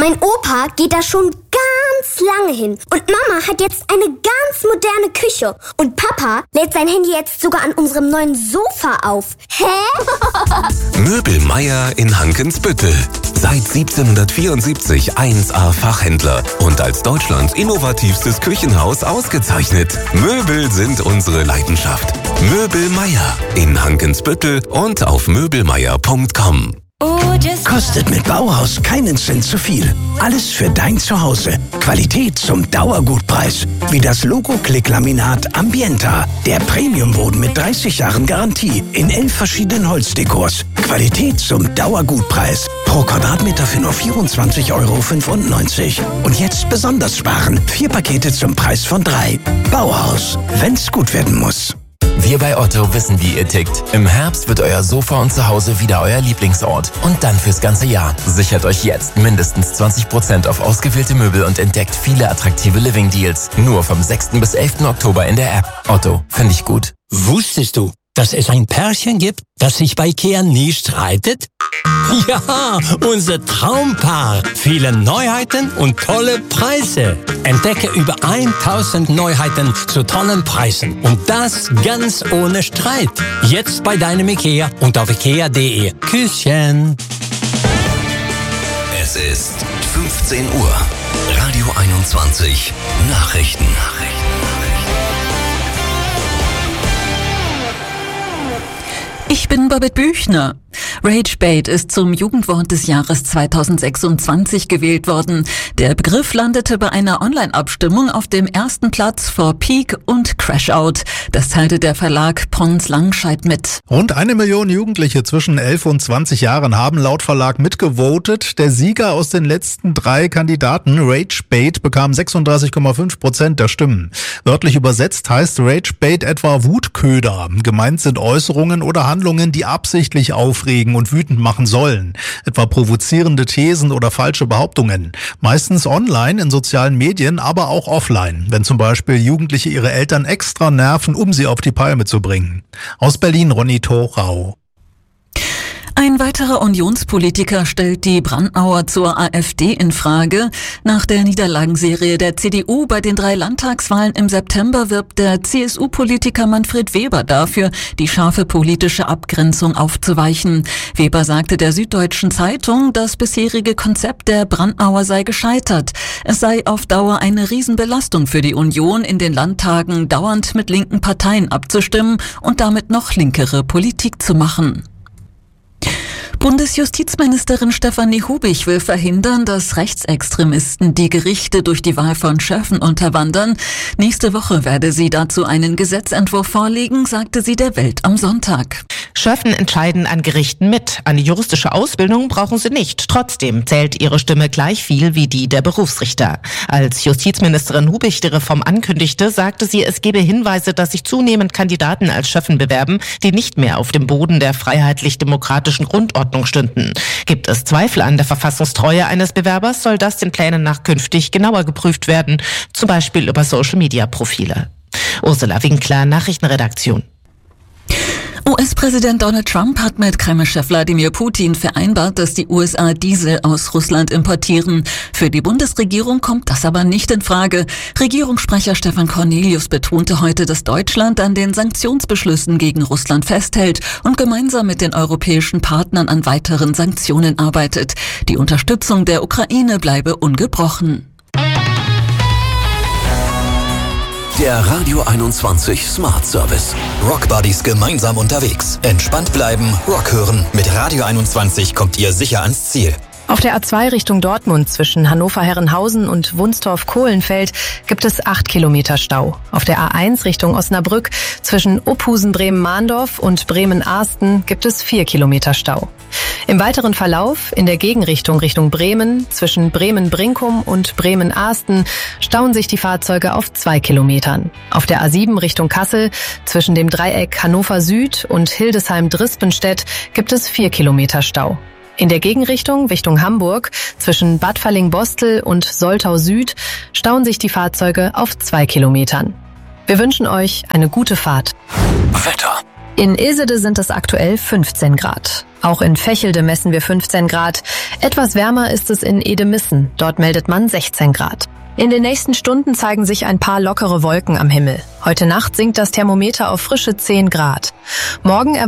Mein Opa geht da schon ganz lange hin. Und Mama hat jetzt eine ganz moderne Küche. Und Papa lädt sein Handy jetzt sogar an unserem neuen Sofa auf. Hä? Möbel Meier in Hankensbüttel. Seit 1774 1A-Fachhändler und als Deutschlands innovativstes Küchenhaus ausgezeichnet. Möbel sind unsere Leidenschaft. Möbel Meier in Hankensbüttel und auf möbelmeier.com. Kostet mit Bauhaus keinen Cent zu viel. Alles für dein Zuhause. Qualität zum Dauergutpreis. Wie das Logo-Klick-Laminat Ambienta. Der Premiumboden mit 30 Jahren Garantie. In 11 verschiedenen Holzdekors. Qualität zum Dauergutpreis. Pro Quadratmeter für nur 24,95 €. Und jetzt besonders sparen. 4 Pakete zum Preis von 3. Bauhaus. Wenn's gut werden muss. Wir bei Otto wissen, wie ihr tickt. Im Herbst wird euer Sofa und Zuhause wieder euer Lieblingsort. Und dann fürs ganze Jahr. Sichert euch jetzt mindestens 20% auf ausgewählte Möbel und entdeckt viele attraktive Living-Deals. Nur vom 6. bis 11. Oktober in der App. Otto, finde ich gut. Wusstest du, dass es ein Pärchen gibt, das sich bei IKEA nie streitet? Ja, unser Traumpaar. Viele Neuheiten und tolle Preise. Entdecke über 1000 Neuheiten zu tollen Preisen. Und das ganz ohne Streit. Jetzt bei deinem IKEA und auf ikea.de. Küsschen. Es ist 15 Uhr. Radio 21. Nachrichten. Ich bin Babette Büchner. Ragebait ist zum Jugendwort des Jahres 2026 gewählt worden. Der Begriff landete bei einer Online-Abstimmung auf dem ersten Platz vor Peak und Crashout. Das teilte der Verlag Pons Langscheid mit. Rund 1 Million Jugendliche zwischen 11 und 20 Jahren haben laut Verlag mitgevotet. Der Sieger aus den letzten 3 Kandidaten, Ragebait, bekam 36,5% der Stimmen. Wörtlich übersetzt heißt Ragebait etwa Wutköder. Gemeint sind Äußerungen oder Handlungen, die absichtlich aufregen und wütend machen sollen. Etwa provozierende Thesen oder falsche Behauptungen. Meistens online, in sozialen Medien, aber auch offline. Wenn zum Beispiel Jugendliche ihre Eltern extra nerven, um sie auf die Palme zu bringen. Aus Berlin, Ronny Thorau. Ein weiterer Unionspolitiker stellt die Brandmauer zur AfD in Frage. Nach der Niederlagenserie der CDU bei den 3 Landtagswahlen im September wirbt der CSU-Politiker Manfred Weber dafür, die scharfe politische Abgrenzung aufzuweichen. Weber sagte der Süddeutschen Zeitung, das bisherige Konzept der Brandmauer sei gescheitert. Es sei auf Dauer eine Riesenbelastung für die Union, in den Landtagen dauernd mit linken Parteien abzustimmen und damit noch linkere Politik zu machen. Bundesjustizministerin Stefanie Hubich will verhindern, dass Rechtsextremisten die Gerichte durch die Wahl von Schöffen unterwandern. Nächste Woche werde sie dazu einen Gesetzentwurf vorlegen, sagte sie der Welt am Sonntag. Schöffen entscheiden an Gerichten mit. Eine juristische Ausbildung brauchen sie nicht. Trotzdem zählt ihre Stimme gleich viel wie die der Berufsrichter. Als Justizministerin Hubich die Reform ankündigte, sagte sie, es gebe Hinweise, dass sich zunehmend Kandidaten als Schöffen bewerben, die nicht mehr auf dem Boden der freiheitlich-demokratischen Grundordnung stünden. Gibt es Zweifel an der Verfassungstreue eines Bewerbers, soll das den Plänen nach künftig genauer geprüft werden, zum Beispiel über Social-Media-Profile. Ursula Winkler, Nachrichtenredaktion. US-Präsident Donald Trump hat mit Kreml-Chef Wladimir Putin vereinbart, dass die USA Diesel aus Russland importieren. Für die Bundesregierung kommt das aber nicht in Frage. Regierungssprecher Stefan Cornelius betonte heute, dass Deutschland an den Sanktionsbeschlüssen gegen Russland festhält und gemeinsam mit den europäischen Partnern an weiteren Sanktionen arbeitet. Die Unterstützung der Ukraine bleibe ungebrochen. Der Radio 21 Smart Service. Rock Buddies gemeinsam unterwegs. Entspannt bleiben, Rock hören. Mit Radio 21 kommt ihr sicher ans Ziel. Auf der A2 Richtung Dortmund zwischen Hannover-Herrenhausen und Wunstorf-Kohlenfeld gibt es 8 Kilometer Stau. Auf der A1 Richtung Osnabrück zwischen Opphusen-Bremen-Mahndorf und Bremen-Ahsten gibt es 4 Kilometer Stau. Im weiteren Verlauf in der Gegenrichtung Richtung Bremen zwischen Bremen-Brinkum und Bremen-Ahsten stauen sich die Fahrzeuge auf 2 Kilometern. Auf der A7 Richtung Kassel zwischen dem Dreieck Hannover Süd und Hildesheim-Drispenstedt gibt es 4 Kilometer Stau. In der Gegenrichtung Richtung Hamburg zwischen Bad Falling-Bostel und Soltau Süd stauen sich die Fahrzeuge auf 2 Kilometern. Wir wünschen euch eine gute Fahrt. Wetter. In Ilsede sind es aktuell 15 Grad. Auch in Vechelde messen wir 15 Grad. Etwas wärmer ist es in Edemissen. Dort meldet man 16 Grad. In den nächsten Stunden zeigen sich ein paar lockere Wolken am Himmel. Heute Nacht sinkt das Thermometer auf frische 10 Grad. Morgen